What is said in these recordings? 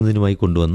മായി കൊണ്ടുവന്ന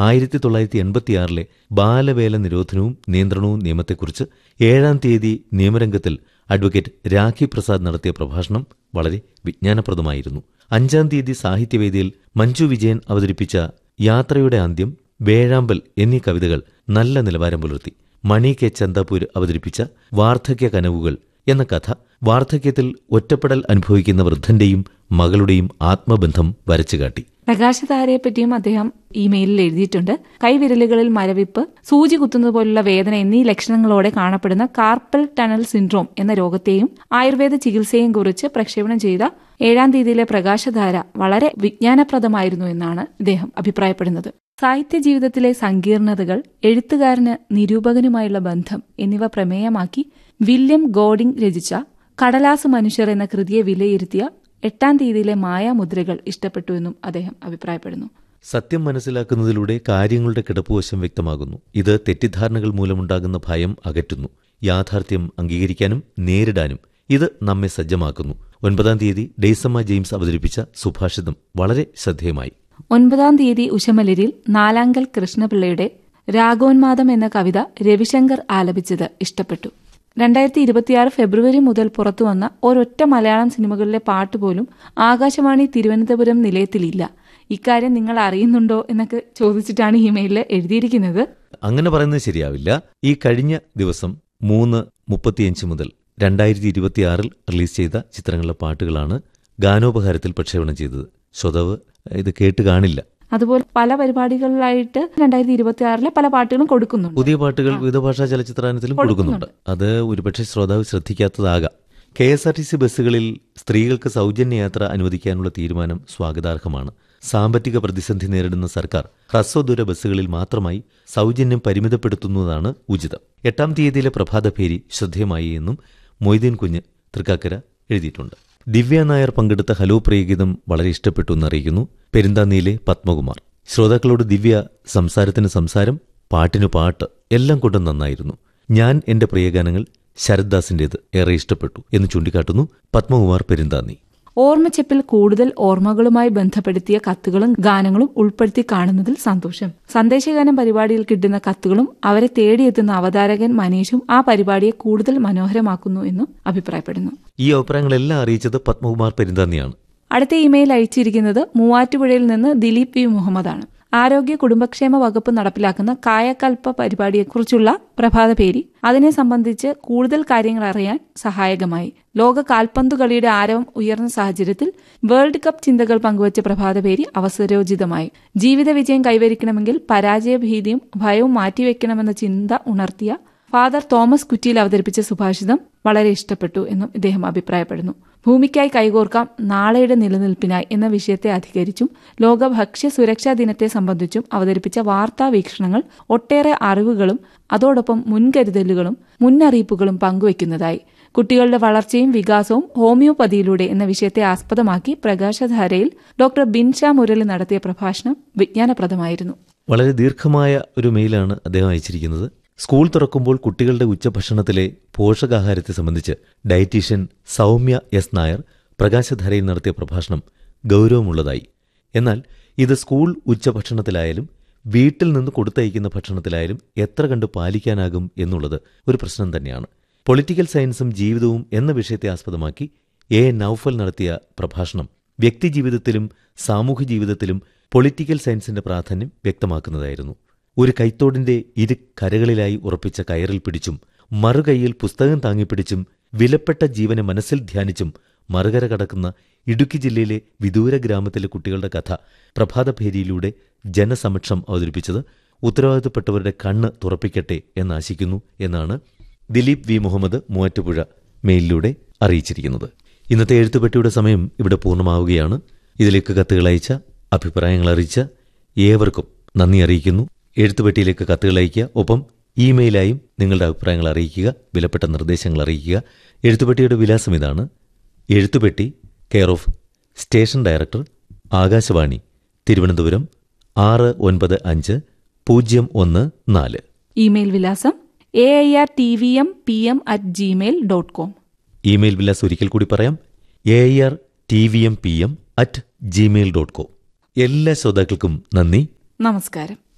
1986 ബാലവേല നിരോധനവും നിയന്ത്രണവും നിയമത്തെക്കുറിച്ച് 7-ാം തീയതി നിയമരംഗത്തിൽ അഡ്വക്കേറ്റ് രാഖി പ്രസാദ് നടത്തിയ പ്രഭാഷണം വളരെ വിജ്ഞാനപ്രദമായിരുന്നു. 5-ാം തീയതി സാഹിത്യവേദിയിൽ മഞ്ജു വിജയൻ അവതരിപ്പിച്ച യാത്രയുടെ അന്ത്യം, വേഴാമ്പൽ എന്നീ കവിതകൾ നല്ല നിലവാരം പുലർത്തി. മണി കെ ചന്ദാപൂർ അവതരിപ്പിച്ച വാർദ്ധക്യ കനവുകൾ എന്ന കഥ വാർദ്ധക്യത്തിൽ ഒറ്റപ്പെടൽ അനുഭവിക്കുന്ന വൃദ്ധന്റെയും മകളുടെയും ആത്മബന്ധം വരച്ചുകാട്ടി. പ്രകാശധാരയെപ്പറ്റിയും അദ്ദേഹം ഇമെയിലിൽ എഴുതിയിട്ടുണ്ട്. കൈവിരലുകളിൽ മരവിപ്പ്, സൂചി കുത്തുന്നത് പോലുള്ള വേദന എന്നീ ലക്ഷണങ്ങളോടെ കാണപ്പെടുന്ന കാർപ്പൽ ടണൽ സിൻഡ്രോം എന്ന രോഗത്തെയും ആയുർവേദ ചികിത്സയെയും കുറിച്ച് പ്രക്ഷേപണം ചെയ്ത 7-ാം തീയതിയിലെ പ്രകാശധാര വളരെ വിജ്ഞാനപ്രദമായിരുന്നു എന്നാണ് ഇദ്ദേഹം അഭിപ്രായപ്പെടുന്നത്. സാഹിത്യ ജീവിതത്തിലെ സങ്കീർണതകൾ, എഴുത്തുകാരന് നിരൂപകനുമായുള്ള ബന്ധം എന്നിവ പ്രമേയമാക്കി വില്യം ഗോഡിംഗ് രചിച്ച കടലാസ് മനുഷ്യർ എന്ന കൃതിയെ വിലയിരുത്തിയ 8-ാം തീയതിയിലെ മായാമുദ്രകൾ ഇഷ്ടപ്പെട്ടുവെന്നും അദ്ദേഹം അഭിപ്രായപ്പെടുന്നു. സത്യം മനസ്സിലാക്കുന്നതിലൂടെ കാര്യങ്ങളുടെ കിടപ്പുവശം വ്യക്തമാകുന്നു. ഇത് തെറ്റിദ്ധാരണകൾ മൂലമുണ്ടാകുന്ന ഭയം അകറ്റുന്നു. യാഥാർത്ഥ്യം അംഗീകരിക്കാനും നേരിടാനും ഇത് നമ്മെ സജ്ജമാക്കുന്നു. 9-ാം തീയതി ഡെയ്സമ്മ ജെയിംസ് അവതരിപ്പിച്ച സുഭാഷിതം വളരെ ശ്രദ്ധേയമായി. 9-ാം തീയതി ഉഷമലരിൽ നാലാങ്കൽ കൃഷ്ണപിള്ളയുടെ രാഗോന്മാദം എന്ന കവിത രവിശങ്കർ ആലപിച്ചത് ഇഷ്ടപ്പെട്ടു. 2026 ഫെബ്രുവരി മുതൽ പുറത്തുവന്ന ഒരൊറ്റ മലയാളം സിനിമകളിലെ പാട്ടുപോലും ആകാശവാണി തിരുവനന്തപുരം നിലയത്തിലില്ല. ഇക്കാര്യം നിങ്ങൾ അറിയുന്നുണ്ടോ എന്നൊക്കെ ചോദിച്ചിട്ടാണ് ഇമെയിലിൽ എഴുതിയിരിക്കുന്നത്. അങ്ങനെ പറയുന്നത് ശരിയാവില്ല. ഈ കഴിഞ്ഞ ദിവസം 3:35 മുതൽ 2026 റിലീസ് ചെയ്ത ചിത്രങ്ങളിലെ പാട്ടുകളാണ് ഗാനോപഹാരത്തിൽ പ്രക്ഷേപണം ചെയ്തത്. ശ്രോതാവ് ഇത് കേട്ട് കാണില്ല. അതുപോലെ പല പരിപാടികളിലായിട്ട് 2026 പല പാട്ടുകളും കൊടുക്കുന്നുണ്ട്. പുതിയ പാട്ടുകൾ വിവിധ ഭാഷാ ചലച്ചിത്രാനത്തിലും കൊടുക്കുന്നുണ്ട്. അത് ഒരുപക്ഷെ ശ്രോതാവ് ശ്രദ്ധിക്കാത്തതാകാം. KSRTC ബസ്സുകളിൽ സ്ത്രീകൾക്ക് സൗജന്യ യാത്ര അനുവദിക്കാനുള്ള തീരുമാനം സ്വാഗതാർഹമാണ്. സാമ്പത്തിക പ്രതിസന്ധി നേരിടുന്ന സർക്കാർ ഹ്രസ്വദൂര ബസ്സുകളിൽ മാത്രമായി സൗജന്യം പരിമിതപ്പെടുത്തുന്നതാണ് ഉചിതം. 8-ാം തീയതിയിലെ പ്രഭാതഭേരി ശ്രദ്ധേയമായി എന്നും മൊയ്തീൻ കുഞ്ഞ് തൃക്കാക്കര എഴുതിയിട്ടുണ്ട്. ദിവ്യ നായർ പങ്കെടുത്ത ഹലോ പ്രിയഗീതം വളരെ ഇഷ്ടപ്പെട്ടു എന്നറിയിക്കുന്നു പെരിന്താന്നിയിലെ പത്മകുമാർ. ശ്രോതാക്കളോട് ദിവ്യ സംസാരത്തിന് സംസാരം, പാട്ടിനു പാട്ട് എല്ലാം കൊണ്ടും നന്നായിരുന്നു. ഞാൻ എന്റെ പ്രിയഗാനങ്ങൾ ശരത്ദാസിന്റേത് ഏറെ ഇഷ്ടപ്പെട്ടു എന്ന് ചൂണ്ടിക്കാട്ടുന്നു പത്മകുമാർ പെരിന്താന്നി. ഓർമ്മച്ചെപ്പിൽ കൂടുതൽ ഓർമ്മകളുമായി ബന്ധപ്പെടുത്തിയ കത്തുകളും ഗാനങ്ങളും ഉൾപ്പെടുത്തി കാണുന്നതിൽ സന്തോഷം. സന്ദേശഗാനം പരിപാടിയിൽ കിട്ടുന്ന കത്തുകളും അവരെ തേടിയെത്തുന്ന അവതാരകൻ മനീഷും ആ പരിപാടിയെ കൂടുതൽ മനോഹരമാക്കുന്നു എന്നും അഭിപ്രായപ്പെടുന്നു. ഈ അഭിപ്രായങ്ങളെല്ലാം അറിയിച്ചത് പത്മകുമാർ പെരിന്താന്നിയാണ്. അടുത്ത ഇമെയിൽ അയച്ചിരിക്കുന്നത് മൂവാറ്റുപുഴയിൽ നിന്ന് ദിലീപ് വി മുഹമ്മദാണ്. ആരോഗ്യ കുടുംബക്ഷേമ വകുപ്പ് നടപ്പിലാക്കുന്ന കായകൽപ്പ പരിപാടിയെക്കുറിച്ചുള്ള പ്രഭാതപേരി അതിനെ സംബന്ധിച്ച് കൂടുതൽ കാര്യങ്ങൾ അറിയാൻ സഹായകമായി. ലോക കാൽപന്തു കളിയുടെ ആരവം ഉയർന്ന സാഹചര്യത്തിൽ വേൾഡ് കപ്പ് ചിന്തകൾ പങ്കുവച്ച പ്രഭാതപേരി അവസരോചിതമായി. ജീവിത വിജയം കൈവരിക്കണമെങ്കിൽ പരാജയഭീതിയും ഭയവും മാറ്റിവെക്കണമെന്ന ചിന്ത ഉണർത്തിയ ഫാദർ തോമസ് കുറ്റിയിൽ അവതരിപ്പിച്ച സുഭാഷിതം വളരെ ഇഷ്ടപ്പെട്ടു എന്നും ഇദ്ദേഹം അഭിപ്രായപ്പെടുന്നു. ഭൂമിക്കായി കൈകോർക്കാം നാളെയുടെ നിലനിൽപ്പിനായി എന്ന വിഷയത്തെ അധികരിച്ചും ലോക ഭക്ഷ്യ സുരക്ഷാ ദിനത്തെ സംബന്ധിച്ചും അവതരിപ്പിച്ച വാർത്താ വീക്ഷണങ്ങൾ ഒട്ടേറെ അറിവുകളും അതോടൊപ്പം മുൻകരുതലുകളും മുന്നറിയിപ്പുകളും പങ്കുവയ്ക്കുന്നതായി. കുട്ടികളുടെ വളർച്ചയും വികാസവും ഹോമിയോപ്പതിയിലൂടെ എന്ന വിഷയത്തെ ആസ്പദമാക്കി പ്രകാശധാരയിൽ ഡോക്ടർ ബിൻഷാ മുരളി നടത്തിയ പ്രഭാഷണം വിജ്ഞാനപ്രദമായിരുന്നു. വളരെ ദീർഘമായ ഒരു മെയിലാണ് അദ്ദേഹം അയച്ചിരിക്കുന്നത്. സ്കൂൾ തുറക്കുമ്പോൾ കുട്ടികളുടെ ഉച്ചഭക്ഷണത്തിലെ പോഷകാഹാരത്തെ സംബന്ധിച്ച് ഡയറ്റീഷ്യൻ സൗമ്യ എസ് നായർ പ്രകാശധാരയിൽ നടത്തിയ പ്രഭാഷണം ഗൗരവമുള്ളതായി. എന്നാൽ ഇത് സ്കൂൾ ഉച്ചഭക്ഷണത്തിലായാലും വീട്ടിൽ നിന്ന് കൊടുത്തയക്കുന്ന ഭക്ഷണത്തിലായാലും എത്ര കണ്ട് പാലിക്കാനാകും എന്നുള്ളത് ഒരു പ്രശ്നം തന്നെയാണ്. പൊളിറ്റിക്കൽ സയൻസും ജീവിതവും എന്ന വിഷയത്തെ ആസ്പദമാക്കി A. നൌഫൽ നടത്തിയ പ്രഭാഷണം വ്യക്തിജീവിതത്തിലും സാമൂഹ്യ ജീവിതത്തിലും പൊളിറ്റിക്കൽ സയൻസിന്റെ പ്രാധാന്യം വ്യക്തമാക്കുന്നതായിരുന്നു. ഒരു കൈത്തോടിന്റെ ഇരു കരകളിലായി ഉറപ്പിച്ച കയറിൽ പിടിച്ചും മറുകൈയിൽ പുസ്തകം താങ്ങിപ്പിടിച്ചും വിലപ്പെട്ട ജീവനെ മനസ്സിൽ ധ്യാനിച്ചും മറുകര കടക്കുന്ന ഇടുക്കി ജില്ലയിലെ വിദൂര ഗ്രാമത്തിലെ കുട്ടികളുടെ കഥ പ്രഭാതഭേരിയിലൂടെ ജനസമക്ഷം അവതരിപ്പിച്ചത് ഉത്തരവാദിത്തപ്പെട്ടവരുടെ കണ്ണ് തുറപ്പിക്കട്ടെ എന്നാശിക്കുന്നു എന്നാണ് ദിലീപ് വി മുഹമ്മദ് മൂവാറ്റുപുഴ മെയിലിലൂടെ അറിയിച്ചിരിക്കുന്നത്. ഇന്നത്തെ എഴുത്തുപെട്ടിയുടെ സമയം ഇവിടെ പൂർണ്ണമാവുകയാണ്. ഇതിലേക്ക് കത്തുകളയച്ച അഭിപ്രായങ്ങൾ അറിയിച്ച ഏവർക്കും നന്ദി അറിയിക്കുന്നു. എഴുത്തുപെട്ടിയിലേക്ക് കത്തുകൾ അയയ്ക്കുക. ഒപ്പം ഇമെയിലായും നിങ്ങളുടെ അഭിപ്രായങ്ങൾ അറിയിക്കുക, വിലപ്പെട്ട നിർദ്ദേശങ്ങൾ അറിയിക്കുക. എഴുത്തുപെട്ടിയുടെ വിലാസം ഇതാണ്: എഴുത്തുപെട്ടി, care of station director, Akashvani, Thiruvananthapuram 695014. Email വിലാസം airtvmpm@gmail.com. ഇമെയിൽ വിലാസം ഒരിക്കൽ കൂടി പറയാം: airtvmpm@gmail.com. എല്ലാ ശ്രോതാക്കൾക്കും നന്ദി, നമസ്കാരം.